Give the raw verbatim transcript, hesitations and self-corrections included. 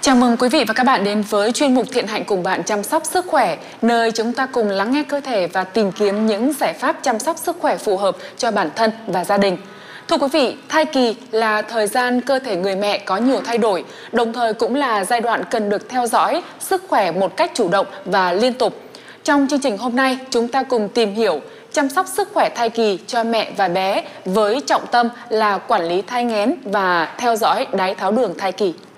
Chào mừng quý vị và các bạn đến với chuyên mục Thiện Hạnh cùng bạn chăm sóc sức khỏe, nơi chúng ta cùng lắng nghe cơ thể và tìm kiếm những giải pháp chăm sóc sức khỏe phù hợp cho bản thân và gia đình. Thưa quý vị, thai kỳ là thời gian cơ thể người mẹ có nhiều thay đổi, đồng thời cũng là giai đoạn cần được theo dõi sức khỏe một cách chủ động và liên tục. Trong chương trình hôm nay, chúng ta cùng tìm hiểu chăm sóc sức khỏe thai kỳ cho mẹ và bé với trọng tâm là quản lý thai nghén và theo dõi đái tháo đường thai kỳ.